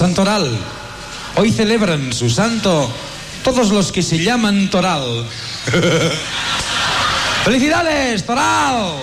Santoral. Hoy celebran su santo todos los que se llaman Toral. ¡Felicidades, Toral!